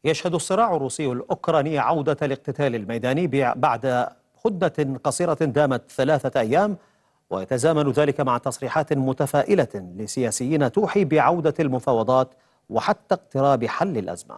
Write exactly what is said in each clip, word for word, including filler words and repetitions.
يشهد الصراع الروسي الأوكراني عودة الاقتتال الميداني بعد هدنة قصيرة دامت ثلاثة أيام، ويتزامن ذلك مع تصريحات متفائلة لسياسيين توحي بعودة المفاوضات وحتى اقتراب حل الأزمة.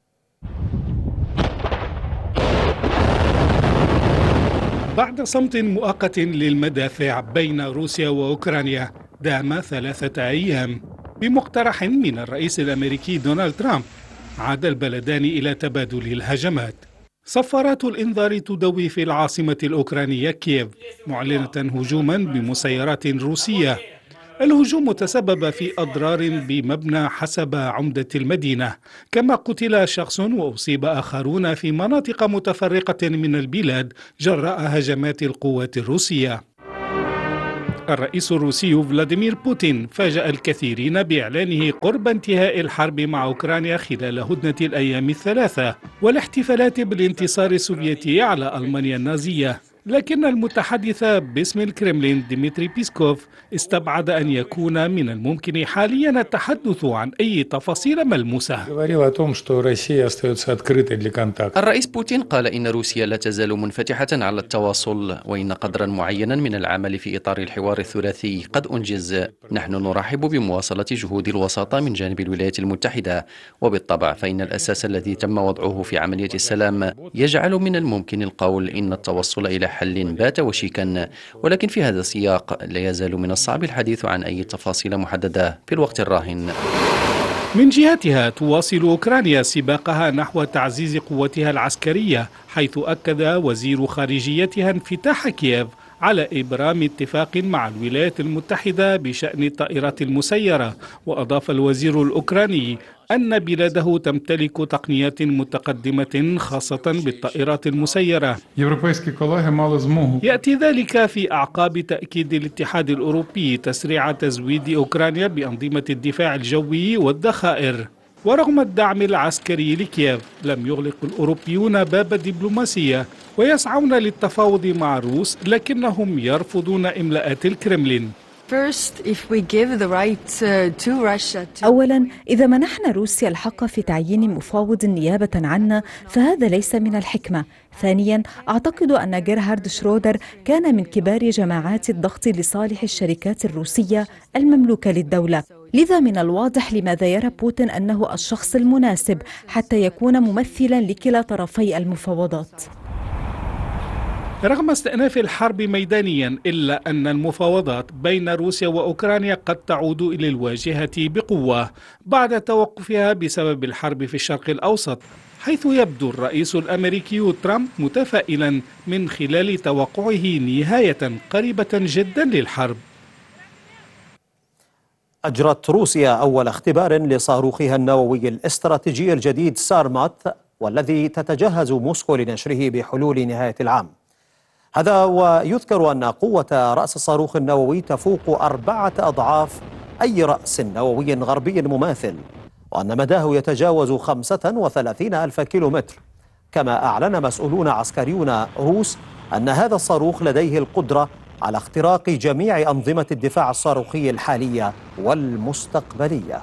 بعد صمت مؤقت للمدافع بين روسيا وأوكرانيا دام ثلاثة أيام بمقترح من الرئيس الأمريكي دونالد ترامب، عاد البلدان إلى تبادل الهجمات. صفارات الإنذار تدوي في العاصمة الأوكرانية كييف، معلنة هجوما بمسيرات روسية. الهجوم تسبب في أضرار بمبنى حسب عمدة المدينة، كما قتل شخص وأصيب آخرون في مناطق متفرقة من البلاد جراء هجمات القوات الروسية. الرئيس الروسي فلاديمير بوتين فاجأ الكثيرين بإعلانه قرب انتهاء الحرب مع أوكرانيا خلال هدنة الأيام الثلاثة والاحتفالات بالانتصار السوفيتي على ألمانيا النازية، لكن المتحدث باسم الكرملين ديمتري بيسكوف استبعد أن يكون من الممكن حاليا التحدث عن أي تفاصيل ملموسة. الرئيس بوتين قال إن روسيا لا تزال منفتحة على التواصل، وإن قدرا معينا من العمل في إطار الحوار الثلاثي قد أنجز. نحن نرحب بمواصلة جهود الوساطة من جانب الولايات المتحدة، وبالطبع فإن الأساس الذي تم وضعه في عملية السلام يجعل من الممكن القول إن التوصل إلى حل بات وشيكا، ولكن في هذا السياق لا يزال من الصعب الحديث عن أي تفاصيل محددة في الوقت الراهن. من جهتها تواصل أوكرانيا سباقها نحو تعزيز قوتها العسكرية، حيث أكد وزير خارجيتها انفتاح كييف على إبرام اتفاق مع الولايات المتحدة بشأن الطائرات المسيرة. وأضاف الوزير الأوكراني أن بلاده تمتلك تقنيات متقدمة خاصة بالطائرات المسيرة. يأتي ذلك في أعقاب تأكيد الاتحاد الأوروبي تسريع تزويد أوكرانيا بأنظمة الدفاع الجوي والذخائر. ورغم الدعم العسكري لكييف، لم يغلق الأوروبيون باب الدبلوماسية ويسعون للتفاوض مع الروس، لكنهم يرفضون إملاءات الكرملين. أولا، إذا منحنا روسيا الحق في تعيين مفاوض نيابة عنا فهذا ليس من الحكمة. ثانيا، أعتقد أن جيرهارد شرودر كان من كبار جماعات الضغط لصالح الشركات الروسية المملوكة للدولة، لذا من الواضح لماذا يرى بوتين أنه الشخص المناسب حتى يكون ممثلا لكلا طرفي المفاوضات. رغم استئناف الحرب ميدانيا، إلا أن المفاوضات بين روسيا وأوكرانيا قد تعود إلى الواجهة بقوة بعد توقفها بسبب الحرب في الشرق الأوسط، حيث يبدو الرئيس الأمريكي ترامب متفائلا من خلال توقعه نهاية قريبة جدا للحرب. أجرت روسيا أول اختبار لصاروخها النووي الاستراتيجي الجديد سارمات، والذي تتجهز موسكو لنشره بحلول نهاية العام. هذا ويذكر أن قوة رأس الصاروخ النووي تفوق أربعة أضعاف أي رأس نووي غربي مماثل، وأن مداه يتجاوز خمسة وثلاثين ألف كيلومتر. كما أعلن مسؤولون عسكريون روس أن هذا الصاروخ لديه القدرة على اختراق جميع أنظمة الدفاع الصاروخي الحالية والمستقبلية.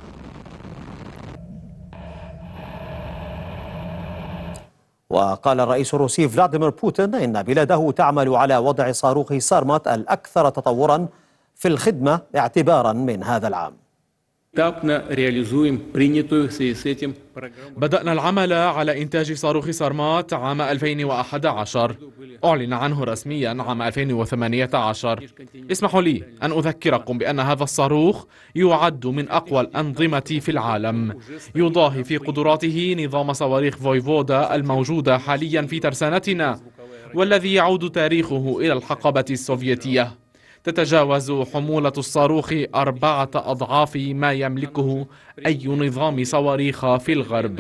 وقال الرئيس الروسي فلاديمير بوتين إن بلاده تعمل على وضع صاروخ سارمات الأكثر تطورا في الخدمة اعتبارا من هذا العام. بدأنا العمل على إنتاج صاروخ سارمات عام ألفين وأحد عشر، أعلن عنه رسميا عام ألفين وثمانية عشر. اسمحوا لي أن أذكركم بأن هذا الصاروخ يعد من أقوى الأنظمة في العالم، يضاهي في قدراته نظام صواريخ فويفودا الموجودة حاليا في ترسانتنا، والذي يعود تاريخه إلى الحقبة السوفيتية. تتجاوز حمولة الصاروخ أربعة أضعاف ما يملكه أي نظام صواريخ في الغرب.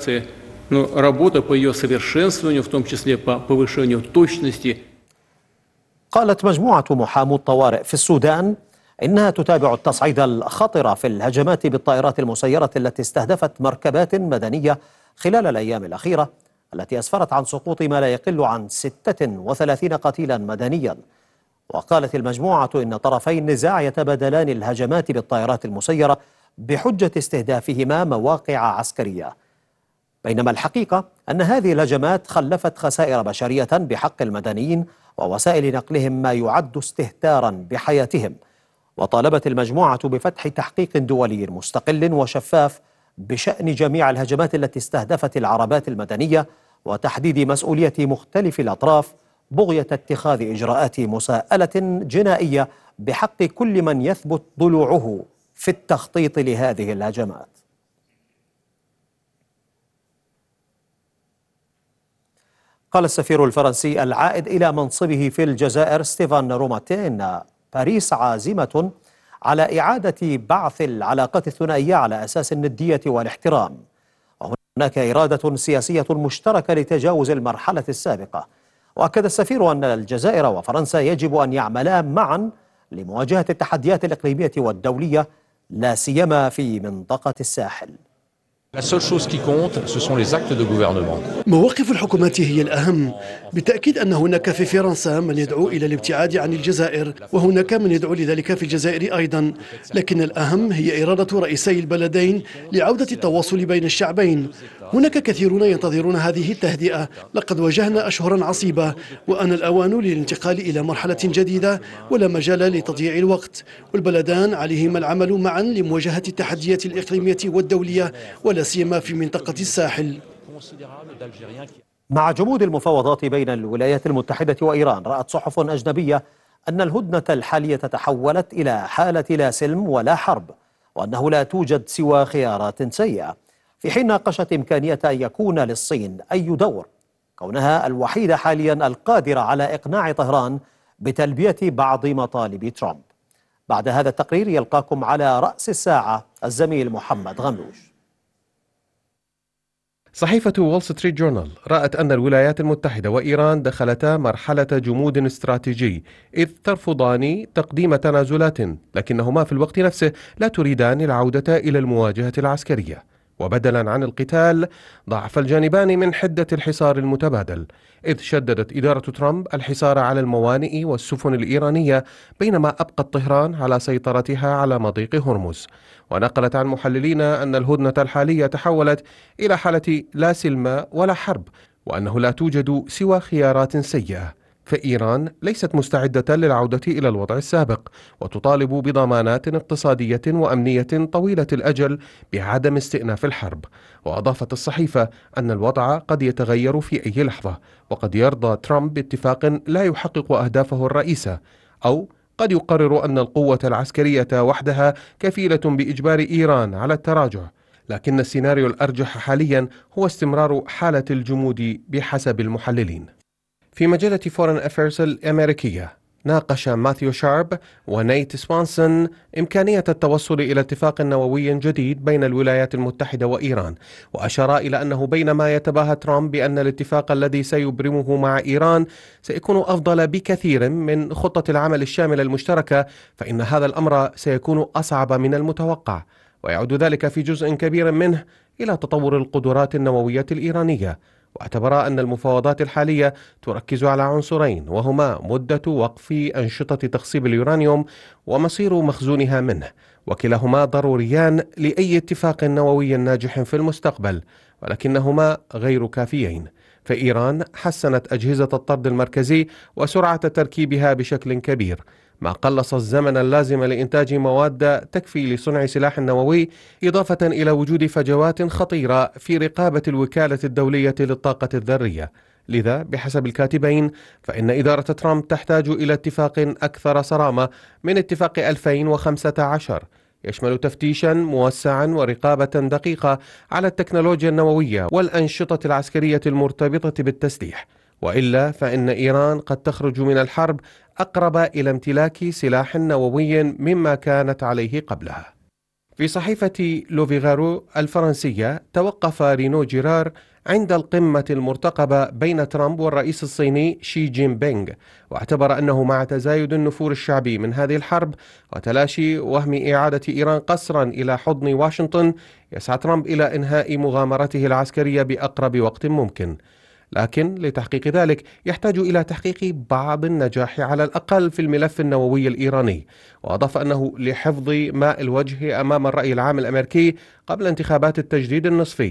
قالت مجموعة محامو الطوارئ في السودان إنها تتابع التصعيد الخطر في الهجمات بالطائرات المسيرة التي استهدفت مركبات مدنية خلال الأيام الأخيرة، التي أسفرت عن سقوط ما لا يقل عن ستة وثلاثين قتيلا مدنيا. وقالت المجموعة إن طرفي النزاع يتبادلان الهجمات بالطائرات المسيرة بحجة استهدافهما مواقع عسكرية. بينما الحقيقة أن هذه الهجمات خلفت خسائر بشرية بحق المدنيين ووسائل نقلهم ما يعد استهتارا بحياتهم. وطالبت المجموعة بفتح تحقيق دولي مستقل وشفاف بشأن جميع الهجمات التي استهدفت العربات المدنية، وتحديد مسؤولية مختلف الأطراف بغية اتخاذ إجراءات مساءلة جنائية بحق كل من يثبت ضلوعه في التخطيط لهذه الهجمات. قال السفير الفرنسي العائد إلى منصبه في الجزائر ستيفان روماتي إن باريس عازمة على إعادة بعث العلاقات الثنائية على أساس الندية والاحترام، وهناك إرادة سياسية مشتركة لتجاوز المرحلة السابقة. وأكد السفير أن الجزائر وفرنسا يجب أن يعملا معا لمواجهة التحديات الإقليمية والدولية، لا سيما في منطقة الساحل. مواقف الحكومات هي الأهم. بالتأكيد أن هناك في فرنسا من يدعو إلى الابتعاد عن الجزائر، وهناك من يدعو لذلك في الجزائر أيضا، لكن الأهم هي إرادة رئيسي البلدين لعودة التواصل بين الشعبين. هناك كثيرون ينتظرون هذه التهدئة، لقد واجهنا أشهرا عصيبة، وأن الأوان للانتقال إلى مرحلة جديدة ولا مجال لتضييع الوقت، والبلدان عليهما العمل معا لمواجهة التحديات الإقليمية والدولية ولا سيما في منطقة الساحل. مع جمود المفاوضات بين الولايات المتحدة وإيران، رأت صحف أجنبية أن الهدنة الحالية تحولت إلى حالة لا سلم ولا حرب، وأنه لا توجد سوى خيارات سيئة، في حين ناقشت إمكانية أن يكون للصين أي دور، كونها الوحيدة حاليا القادرة على إقناع طهران بتلبية بعض مطالب ترامب. بعد هذا التقرير يلقاكم على رأس الساعة الزميل محمد غملوش. صحيفة وول ستريت جورنال رأت أن الولايات المتحدة وإيران دخلتا مرحلة جمود استراتيجي، إذ ترفضان تقديم تنازلات، لكنهما في الوقت نفسه لا تريدان العودة إلى المواجهة العسكرية. وبدلا عن القتال ضعف الجانبان من حدة الحصار المتبادل، إذ شددت إدارة ترامب الحصار على الموانئ والسفن الإيرانية، بينما أبقت طهران على سيطرتها على مضيق هرمز. ونقلت عن محللين أن الهدنة الحالية تحولت إلى حالة لا سلم ولا حرب، وأنه لا توجد سوى خيارات سيئة. فإيران ليست مستعدة للعودة إلى الوضع السابق، وتطالب بضمانات اقتصادية وأمنية طويلة الأجل بعدم استئناف الحرب. وأضافت الصحيفة أن الوضع قد يتغير في أي لحظة، وقد يرضى ترامب باتفاق لا يحقق أهدافه الرئيسة، أو قد يقرر أن القوة العسكرية وحدها كفيلة بإجبار إيران على التراجع. لكن السيناريو الأرجح حاليا هو استمرار حالة الجمود بحسب المحللين. في مجلة فورن أفيرز الأمريكية ناقش ماثيو شارب ونيت سوانسون إمكانية التوصل إلى اتفاق نووي جديد بين الولايات المتحدة وإيران، وأشار إلى أنه بينما يتباهى ترامب بأن الاتفاق الذي سيبرمه مع إيران سيكون أفضل بكثير من خطة العمل الشاملة المشتركة، فإن هذا الأمر سيكون أصعب من المتوقع، ويعود ذلك في جزء كبير منه إلى تطور القدرات النووية الإيرانية. واعتبر أن المفاوضات الحالية تركز على عنصرين، وهما مدة وقف أنشطة تخصيب اليورانيوم ومصير مخزونها منه، وكلاهما ضروريان لأي اتفاق نووي ناجح في المستقبل، ولكنهما غير كافيين. فإيران حسنت أجهزة الطرد المركزي وسرعة تركيبها بشكل كبير، ما قلص الزمن اللازم لإنتاج مواد تكفي لصنع سلاح نووي، إضافة إلى وجود فجوات خطيرة في رقابة الوكالة الدولية للطاقة الذرية. لذا بحسب الكاتبين فإن إدارة ترامب تحتاج إلى اتفاق أكثر صرامة من اتفاق ألفين وخمسة عشر، يشمل تفتيشا موسعا ورقابة دقيقة على التكنولوجيا النووية والأنشطة العسكرية المرتبطة بالتسليح، وإلا فإن إيران قد تخرج من الحرب أقرب إلى امتلاك سلاح نووي مما كانت عليه قبلها. في صحيفة لوفيغارو الفرنسية توقف رينو جيرار عند القمة المرتقبة بين ترامب والرئيس الصيني شي جين بينغ، واعتبر أنه مع تزايد النفور الشعبي من هذه الحرب وتلاشي وهم إعادة إيران قسرا إلى حضن واشنطن، يسعى ترامب إلى إنهاء مغامرته العسكرية بأقرب وقت ممكن. لكن لتحقيق ذلك يحتاج إلى تحقيق بعض النجاح على الأقل في الملف النووي الإيراني. وأضاف أنه لحفظ ماء الوجه أمام الرأي العام الأمريكي قبل انتخابات التجديد النصفي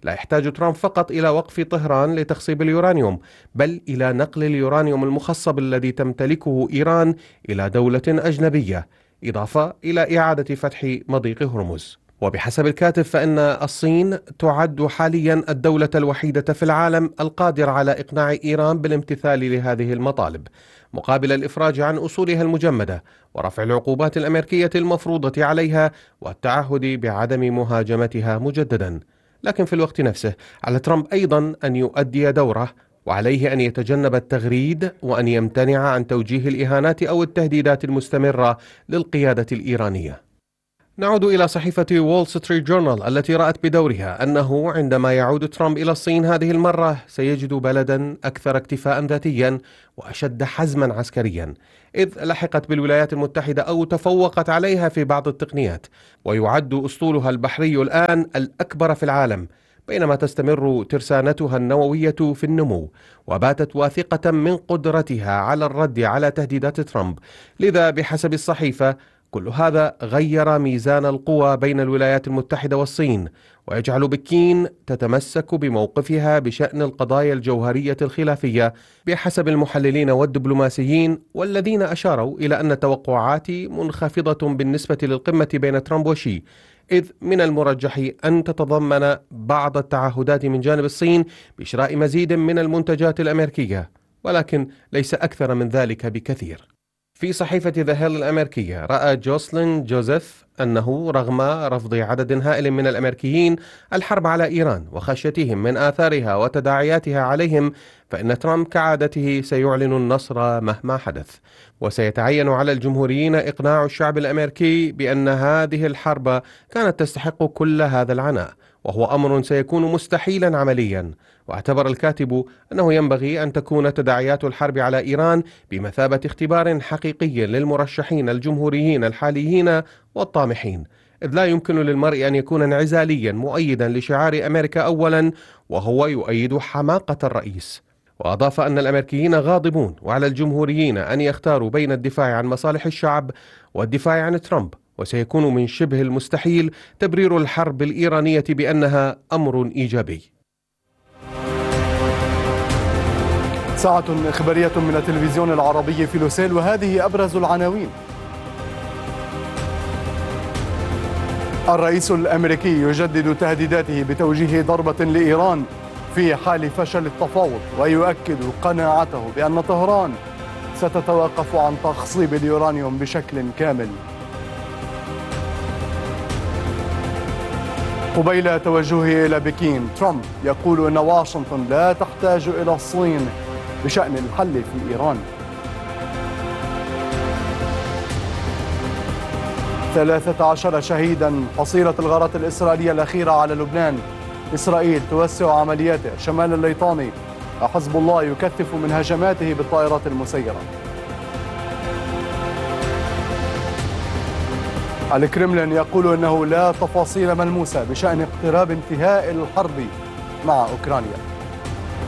لا يحتاج ترامب فقط إلى وقف طهران لتخصيب اليورانيوم، بل إلى نقل اليورانيوم المخصب الذي تمتلكه إيران إلى دولة أجنبية، إضافة إلى إعادة فتح مضيق هرمز. وبحسب الكاتب فإن الصين تعد حاليا الدولة الوحيدة في العالم القادرة على إقناع إيران بالامتثال لهذه المطالب، مقابل الإفراج عن أصولها المجمدة ورفع العقوبات الأمريكية المفروضة عليها والتعهد بعدم مهاجمتها مجددا. لكن في الوقت نفسه على ترامب أيضا أن يؤدي دوره، وعليه أن يتجنب التغريد وأن يمتنع عن توجيه الإهانات أو التهديدات المستمرة للقيادة الإيرانية. نعود إلى صحيفة وول ستريت جورنال التي رأت بدورها أنه عندما يعود ترامب إلى الصين هذه المرة سيجد بلدا أكثر اكتفاء ذاتيا وأشد حزما عسكريا، إذ لحقت بالولايات المتحدة أو تفوقت عليها في بعض التقنيات، ويعد أسطولها البحري الآن الأكبر في العالم، بينما تستمر ترسانتها النووية في النمو، وباتت واثقة من قدرتها على الرد على تهديدات ترامب. لذا بحسب الصحيفة كل هذا غير ميزان القوى بين الولايات المتحدة والصين، ويجعل بكين تتمسك بموقفها بشأن القضايا الجوهرية الخلافية بحسب المحللين والدبلوماسيين، والذين أشاروا إلى أن التوقعات منخفضة بالنسبة للقمة بين ترامب وشي، إذ من المرجح أن تتضمن بعض التعهدات من جانب الصين بشراء مزيد من المنتجات الأمريكية، ولكن ليس أكثر من ذلك بكثير. في صحيفة ذا هيل الأمريكية رأى جوسلين جوزيف أنه رغم رفض عدد هائل من الأمريكيين الحرب على إيران وخشيتهم من آثارها وتداعياتها عليهم، فإن ترامب كعادته سيعلن النصر مهما حدث، وسيتعين على الجمهوريين إقناع الشعب الأمريكي بأن هذه الحرب كانت تستحق كل هذا العناء، وهو أمر سيكون مستحيلا عمليا. واعتبر الكاتب أنه ينبغي أن تكون تداعيات الحرب على إيران بمثابة اختبار حقيقي للمرشحين الجمهوريين الحاليين والطامحين، إذ لا يمكن للمرء أن يكون انعزاليا مؤيدا لشعار أمريكا أولا وهو يؤيد حماقة الرئيس. وأضاف أن الأمريكيين غاضبون، وعلى الجمهوريين أن يختاروا بين الدفاع عن مصالح الشعب والدفاع عن ترامب، وسيكون من شبه المستحيل تبرير الحرب الإيرانية بأنها أمر إيجابي. ساعة إخبارية من التلفزيون العربي في لوسيل، وهذه أبرز العناوين. الرئيس الأمريكي يجدد تهديداته بتوجيه ضربة لإيران في حال فشل التفاوض، ويؤكد قناعته بأن طهران ستتوقف عن تخصيب اليورانيوم بشكل كامل. قبيل توجهه إلى بكين، ترامب يقول أن واشنطن لا تحتاج إلى الصين بشأن الحل في إيران. ثلاثة عشر شهيدا حصيلة الغارات الإسرائيلية الأخيرة على لبنان. إسرائيل توسع عملياته شمال الليطاني، وحزب الله يكثف من هجماته بالطائرات المسيرة. الكرملين يقول أنه لا تفاصيل ملموسة بشأن اقتراب انتهاء الحرب مع أوكرانيا.